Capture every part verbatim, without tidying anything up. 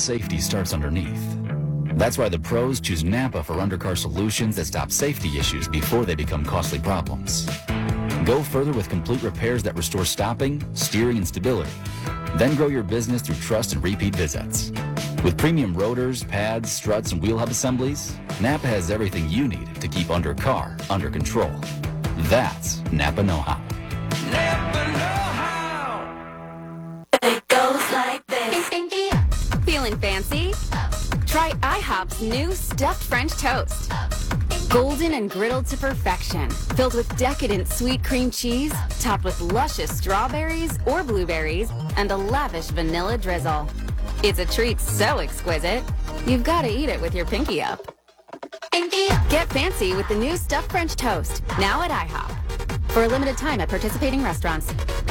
safety starts underneath. That's why the pros choose Napa for undercar solutions that stop safety issues before they become costly problems. Go further with complete repairs that restore stopping, steering, and stability. Then grow your business through trust and repeat visits. With premium rotors, pads, struts, and wheel hub assemblies, Napa has everything you need to keep undercar under control. That's Napa know-how. Napa know-how. It goes like this. Feeling fancy? Try IHOP's new stuffed French toast. Golden and griddled to perfection, filled with decadent sweet cream cheese, topped with luscious strawberries or blueberries, and a lavish vanilla drizzle. It's a treat so exquisite, you've got to eat it with your pinky up. Get fancy with the new stuffed French toast, now at IHOP. For a limited time at participating restaurants.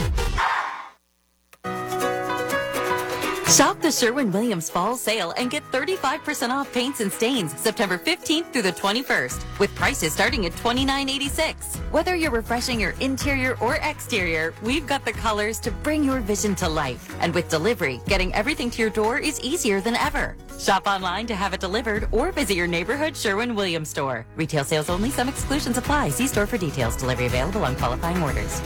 Shop the Sherwin-Williams Fall Sale and get thirty-five percent off paints and stains September fifteenth through the twenty-first, with prices starting at twenty-nine eighty-six. Whether you're refreshing your interior or exterior, we've got the colors to bring your vision to life. And with delivery, getting everything to your door is easier than ever. Shop online to have it delivered or visit your neighborhood Sherwin-Williams store. Retail sales only. Some exclusions apply. See store for details. Delivery available on qualifying orders.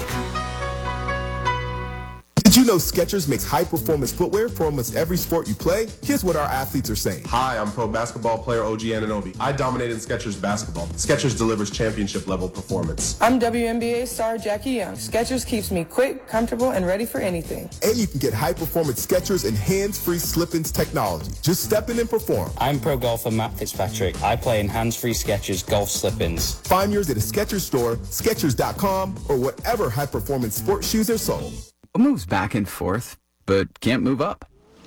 Did you know Skechers makes high-performance footwear for almost every sport you play? Here's what our athletes are saying. Hi, I'm pro basketball player O G Anunoby. I dominated Skechers basketball. Skechers delivers championship-level performance. I'm W N B A star Jackie Young. Skechers keeps me quick, comfortable, and ready for anything. And you can get high-performance Skechers and hands-free slip-ins technology. Just step in and perform. I'm pro golfer Matt Fitzpatrick. I play in hands-free Skechers golf slip-ins. Find yours at a Skechers store, Skechers dot com, or whatever high-performance sports shoes are sold. Moves back and forth, but can't move up.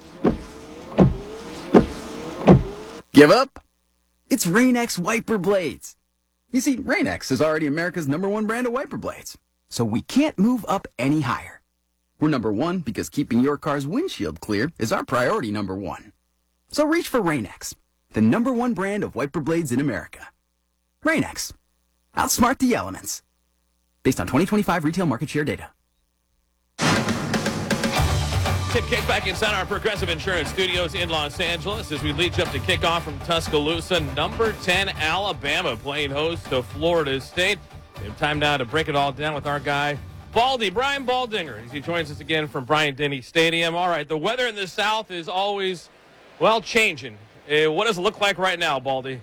Give up? It's Rain-X wiper blades. You see, Rain-X is already America's number one brand of wiper blades, so we can't move up any higher. We're number one because keeping your car's windshield clear is our priority number one. So reach for Rain-X, the number one brand of wiper blades in America. Rain-X. Outsmart the elements. Based on twenty twenty-five retail market share data. Tip kickback inside our Progressive Insurance studios in Los Angeles as we lead you up to kickoff from Tuscaloosa. Number ten, Alabama, playing host to Florida State. We have time now to break it all down with our guy, Baldy, Brian Baldinger, as he joins us again from Bryant-Denny Stadium. All right, the weather in the South is always, well, changing. Uh, what does it look like right now, Baldy?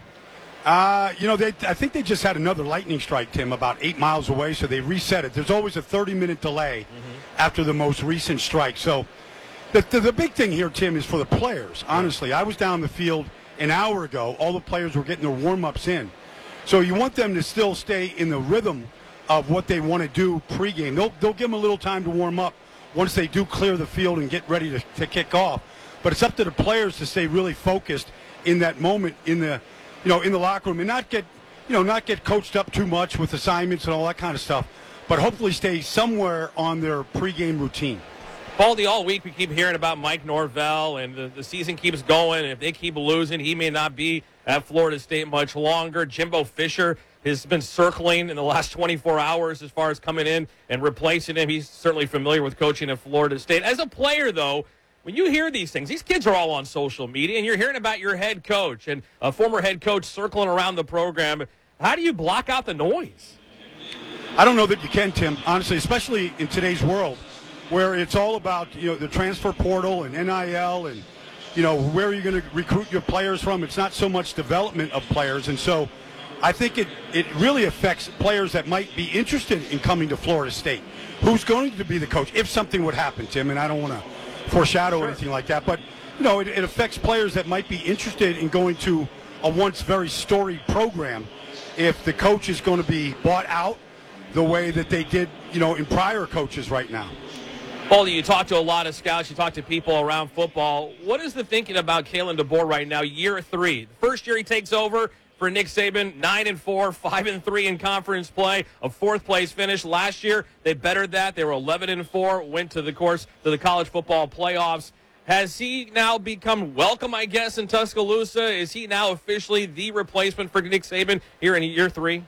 Uh, you know, they, I think they just had another lightning strike, Tim, about eight miles away, so they reset it. There's always a thirty-minute delay mm-hmm. after the most recent strike. So the, the the big thing here, Tim, is for the players, honestly. I was down the field an hour ago. All the players were getting their warm-ups in. So you want them to still stay in the rhythm of what they want to do pregame. They'll, they'll give them a little time to warm up once they do clear the field and get ready to, to kick off. But it's up to the players to stay really focused in that moment in the – you know, in the locker room and not get, you know, not get coached up too much with assignments and all that kind of stuff, but hopefully stay somewhere on their pregame routine. Baldy, all week we keep hearing about Mike Norvell, and the, the season keeps going. If they keep losing, he may not be at Florida State much longer. Jimbo Fisher has been circling in the last twenty-four hours as far as coming in and replacing him. He's certainly familiar with coaching at Florida State. As a player, though, when you hear these things, these kids are all on social media, and you're hearing about your head coach and a former head coach circling around the program. How do you block out the noise? I don't know that you can, Tim, honestly, especially in today's world where it's all about, you know, the transfer portal and N I L and, you know, where are you going to recruit your players from? It's not so much development of players. And so I think it, it really affects players that might be interested in coming to Florida State. Who's going to be the coach if something would happen, Tim? And I don't want to foreshadow sure. anything like that, but you know, it, it affects players that might be interested in going to a once very storied program if the coach is going to be bought out the way that they did, you know, in prior coaches right now. Baldy, you talk to a lot of scouts, you talk to people around football. What is the thinking about Kalen DeBoer right now, year three? The first year he takes over for Nick Saban, nine and four, five and three in conference play, a fourth place finish. Last year, they bettered that. They were eleven and four, went to the course to the college football playoffs. Has he now become welcome, I guess, in Tuscaloosa? Is he now officially the replacement for Nick Saban here in year three?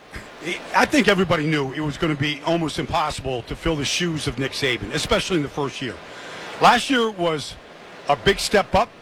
I think everybody knew it was going to be almost impossible to fill the shoes of Nick Saban, especially in the first year. Last year was a big step up